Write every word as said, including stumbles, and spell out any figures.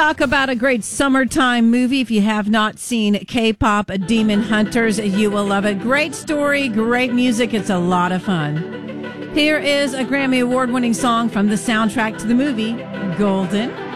talk about a great summertime movie. If you have not seen K-pop Demon Hunters, you will love it. Great story, great music. It's a lot of fun. Here is a Grammy Award-winning song from the soundtrack to the movie, Golden.